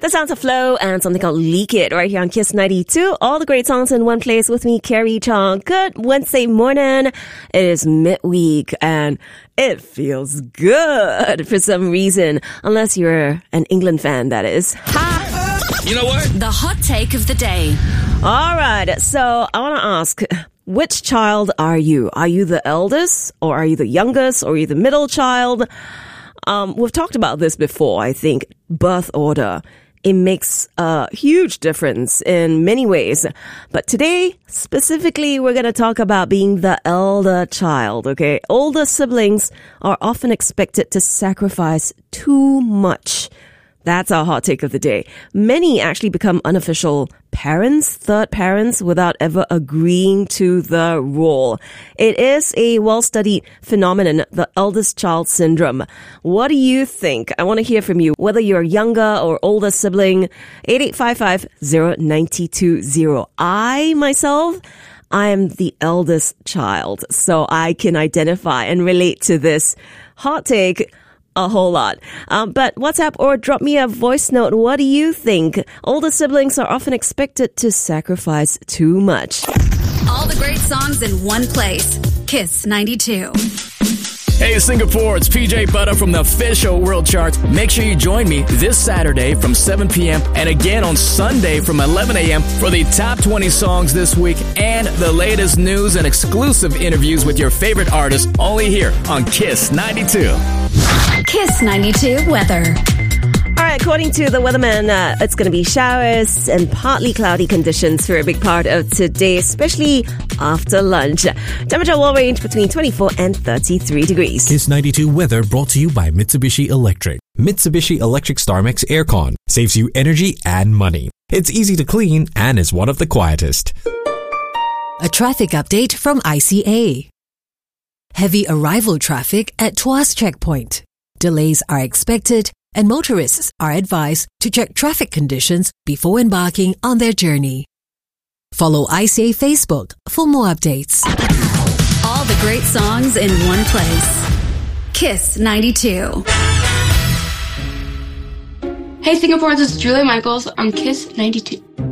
The sounds of Flow and something called Leak It right here on Kiss 92. All the great songs in one place with me, Carrie Chong. Good Wednesday morning. It is midweek and it feels good for some reason. Unless you're an England fan, that is. Ha! You know what? The hot take of the day. All right. So I want to ask, which child are you? Are you the eldest or are you the youngest or are you the middle child? We've talked about this before, I think. Birth order. It makes a huge difference in many ways. But today, specifically, we're going to talk about being the elder child, okay? Older siblings are often expected to sacrifice too much. That's our hot take of the day. Many actually become unofficial parents, third parents, without ever agreeing to the role. It is a well-studied phenomenon, the eldest child syndrome. What do you think? I want to hear from you, whether you're a younger or older sibling. 8855-0920. I, myself, I am the eldest child, so I can identify and relate to this hot take a whole lot. But WhatsApp or drop me a voice note. What do you think? Older siblings are often expected to sacrifice too much. All the great songs in one place. Kiss 92. Hey Singapore, it's PJ Butter from the official World Charts. Make sure you join me this Saturday from 7 p.m. and again on Sunday from 11 a.m. for the top 20 songs this week and the latest news and exclusive interviews with your favorite artists only here on Kiss 92. Kiss 92 weather. All right, according to the weatherman, it's going to be showers and partly cloudy conditions for a big part of today, especially after lunch. Temperature will range between 24 and 33 degrees. Kiss 92 weather brought to you by Mitsubishi Electric. Mitsubishi Electric StarMax Aircon saves you energy and money. It's easy to clean and is one of the quietest. A traffic update from ICA. Heavy arrival traffic at Tuas Checkpoint. Delays are expected and motorists are advised to check traffic conditions before embarking on their journey. Follow ICA Facebook for more updates. All the great songs in one place. Kiss 92. Hey Singapore, this is Julia Michaels on Kiss 92.